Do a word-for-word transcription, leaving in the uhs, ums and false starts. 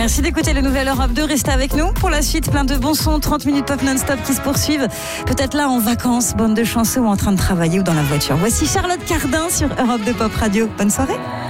Merci d'écouter le Nouvel Europe deux. Restez avec nous pour la suite. Plein de bons sons, trente minutes pop non-stop qui se poursuivent. Peut-être là en vacances, bande de chanceux ou en train de travailler ou dans la voiture. Voici Charlotte Cardin sur Europe deux Pop Radio. Bonne soirée.